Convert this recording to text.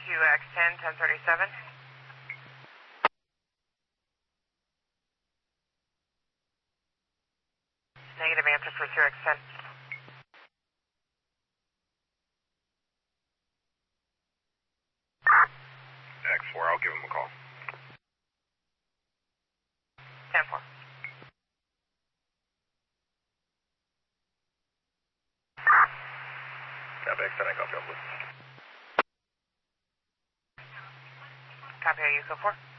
QX10, 1037. Negative answer for QX10. X4, I'll give him a call. 10-4. Copy X10, I copy up with. Copy, are you code 4?